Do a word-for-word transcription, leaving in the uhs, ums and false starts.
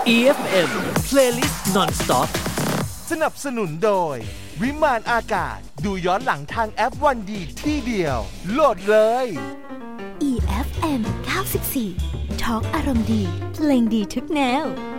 อี เอฟ เอ็ม Playlist Non-Stop สนับสนุนโดยวิมานอากาศดูย้อนหลังทางแอปวันดีที่เดียวโหลดเลยอี เอฟ เอ็ม เก้าสิบสี่ ทอล์กอารมณ์ดีเพลงดีทุกแนว